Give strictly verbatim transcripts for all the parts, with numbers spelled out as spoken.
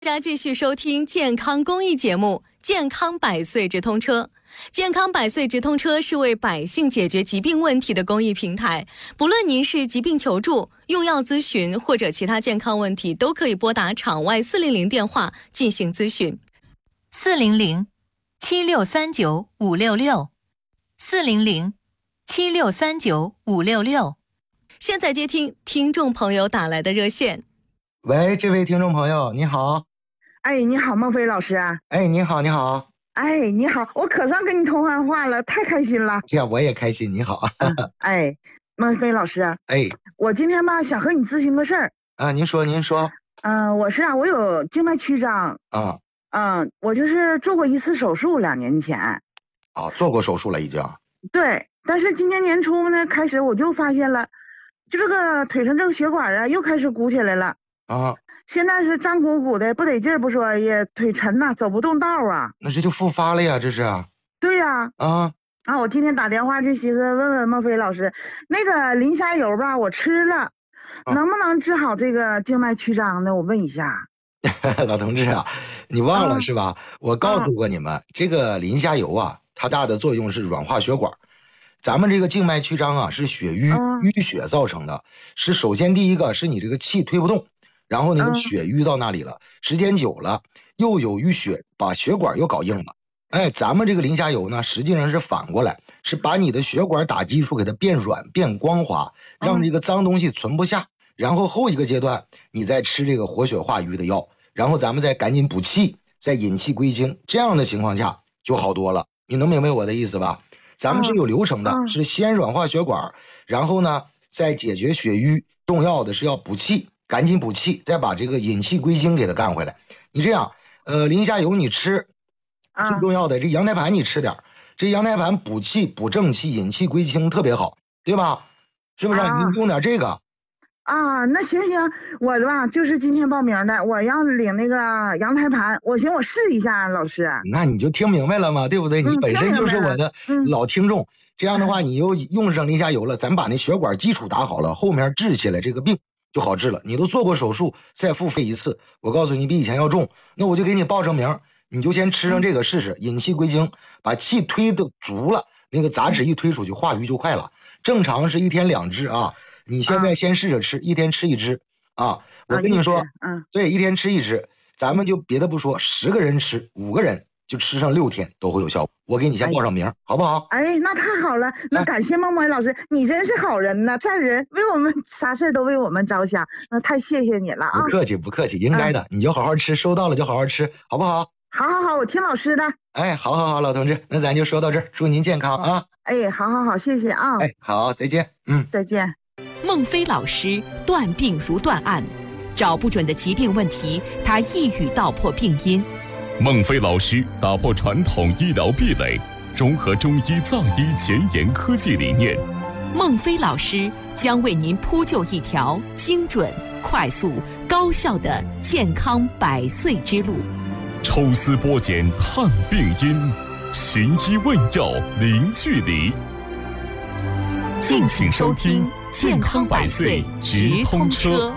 大家继续收听健康公益节目《健康百岁直通车》。健康百岁直通车是为百姓解决疾病问题的公益平台，不论您是疾病求助、用药咨询或者其他健康问题，都可以拨打场外四零零电话进行咨询。 四零零七六三九五六六，四零零七六三九五六六。 现在接听听众朋友打来的热线。 喂，这位听众朋友，你好。 哎，你好，孟非老师啊。 哎，你好，你好。 哎，你好，我可算跟你通完话了，太开心了。 呀，我也开心。你好。 嗯、哎，孟非老师。 哎， 我今天吧想和你咨询个事儿。 啊，您说，您说。 嗯、呃，我是啊，我有静脉曲张。 啊。 嗯，我就是做过一次手术，两年前。 啊，做过手术了已经。 对，但是今年年初呢，开始我就发现了，就这个腿上这个血管啊，又开始鼓起来了。 啊。 现在是胀鼓鼓的，不得劲儿不说，也腿沉呐、啊，走不动道啊。 那这就复发了呀，这是。 对呀。 啊。啊， 啊我今天打电话就寻思问问孟非老师，那个磷虾油吧，我吃了，啊、能不能治好这个静脉曲张呢？我问一下。 老同志啊，你忘了是吧？啊、我告诉过你们，啊、这个磷虾油啊，它大的作用是软化血管。咱们这个静脉曲张啊，是血瘀、 嗯、 淤血造成的。是首先第一个是你这个气推不动。然后那个血淤到那里了，嗯、时间久了又有淤血，把血管又搞硬了。哎，咱们这个磷虾油呢，实际上是反过来，是把你的血管打基础给它变软、变光滑，让这个脏东西存不下。嗯、然后后一个阶段，你再吃这个活血化瘀的药，然后咱们再赶紧补气，再引气归经，这样的情况下就好多了。你能明白我的意思吧？咱们是有流程的，嗯、是先软化血管，然后呢再解决血瘀，重要的是要补气。赶紧补气，再把这个引气归经给它干回来。你这样，呃，磷虾油你吃，最重要的、啊、这羊胎盘你吃点，这羊胎盘补气、补正气、引气归经特别好，对吧？是不是？啊、你用点这个。 啊，那行行，我吧就是今天报名的，我要领那个羊胎盘，我行，我试一下，老师。 那你就听明白了吗？对不对？ 嗯、 你本身就是我的老听众，嗯、这样的话你又用上磷虾油了，咱把那血管基础打好了，后面治起来这个病就好治了。你都做过手术，再付费一次，我告诉你比以前要重，那我就给你报上名，你就先吃上这个试试，引气归经，把气推的足了，那个杂质一推出去，化瘀就快了。正常是一天两支啊，你现在先试着吃，啊、一天吃一支啊。我跟你说， 嗯， 对，一天吃一支，咱们就别的不说，十个人吃，五个人就吃上六天都会有效果。我给你先报上名，哎、好不好？ 哎，那太好了，那感谢孟孟老师，哎、你真是好人呐，善人，为我们啥事都为我们着想，那太谢谢你了啊！ 不客气，不客气，应该的，嗯、你就好好吃，收到了就好好吃，好不好？ 好好好，我听老师的。 哎，好好好，老同志，那咱就说到这儿，祝您健康啊！ 哎，好好好，谢谢啊！ 哎，好，再见，嗯， 再见。 孟非老师断病如断案，找不准的疾病问题，他一语道破病因。 孟非老师打破传统医疗壁垒，融合中医藏医前沿科技理念。 孟非老师将为您铺就一条精准、快速、高效的健康百岁之路。 抽丝剥茧探病因，寻医问药零距离。敬请收听健康百岁直通车。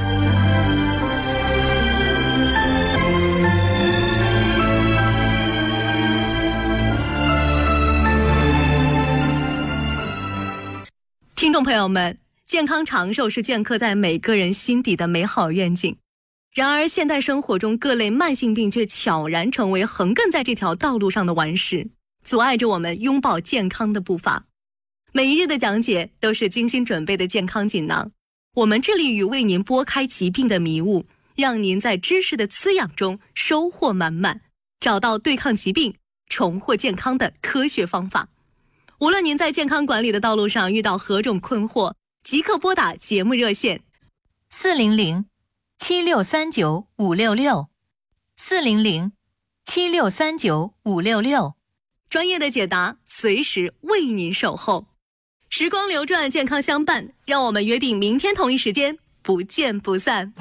听众朋友们，健康长寿是镌刻在每个人心底的美好愿景。然而现代生活中各类慢性病却悄然成为横亘在这条道路上的顽石，阻碍着我们拥抱健康的步伐。每一日的讲解都是精心准备的健康锦囊，我们致力于为您拨开疾病的迷雾，让您在知识的滋养中收获满满，找到对抗疾病、重获健康的科学方法。无论您在健康管理的道路上遇到何种困惑，即刻拨打节目热线四零零七六三九五六六，四零零七六三九五六六， 专业的解答随时为您守候。时光流转，健康相伴，让我们约定明天同一时间不见不散。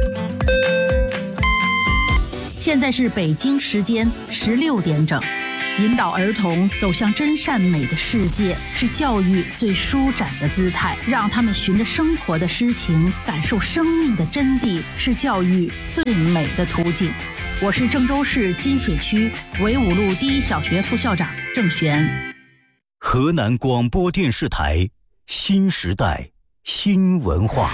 现在是北京时间十六点整。 引导儿童走向真善美的世界，是教育最舒展的姿态。让他们循着生活的诗情，感受生命的真谛，是教育最美的途径。我是郑州市金水区纬五路第一小学副校长郑璇。 河南广播电视台新时代新文化。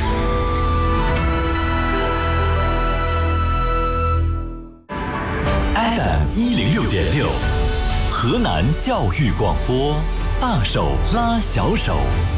F M 一零六点六，河南教育广播，大手拉小手。